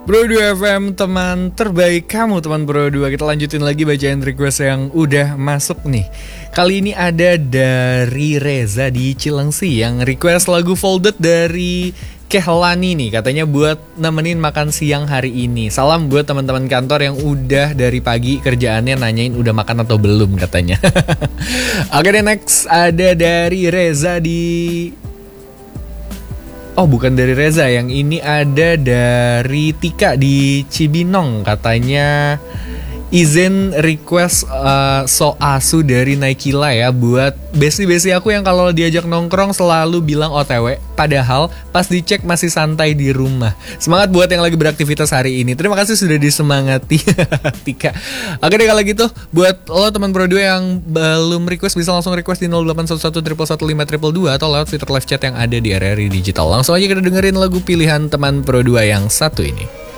Bro 2 FM, teman terbaik kamu, teman Bro 2. Kita lanjutin lagi bacaan request yang udah masuk nih. Kali ini ada dari Reza di Cilengsi yang request lagu Folded dari Kehlani nih. Katanya buat nemenin makan siang hari ini. Salam buat teman-teman kantor yang udah dari pagi kerjaannya nanyain udah makan atau belum katanya. Oke deh, next ada dari Reza di... Oh, bukan dari Reza, yang ini ada dari Tika di Cibinong. Katanya izin request So Asu dari Naikila ya, buat besti-besti aku yang kalau diajak nongkrong selalu bilang OTW, padahal pas dicek masih santai di rumah. Semangat buat yang lagi beraktivitas hari ini. Terima kasih sudah disemangati Tika. Oke deh, kalau gitu buat lo teman Bro 2 yang belum request, bisa langsung request di 0811 111 522 atau lewat fitur live chat yang ada di RRI Digital. Langsung aja kita dengerin lagu pilihan teman Bro 2 yang satu ini.